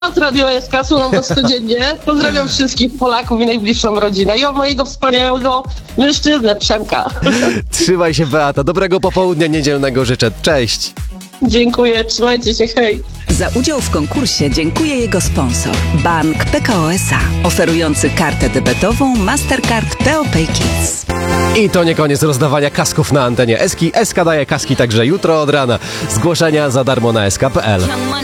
z Radio SK, słucham was codziennie. Pozdrawiam wszystkich Polaków i najbliższą rodzinę. I mojego wspaniałego mężczyznę, Przemka. Trzymaj się, Beata. Dobrego popołudnia niedzielnego życzę. Cześć. Dziękuję, trzymajcie się, hej. Za udział w konkursie dziękuję jego sponsor, Bank PKO SA, oferujący kartę debetową Mastercard POPay Kids. I to nie koniec rozdawania kasków na antenie Eski. SK daje kaski także jutro od rana. Zgłoszenia za darmo na sk.pl.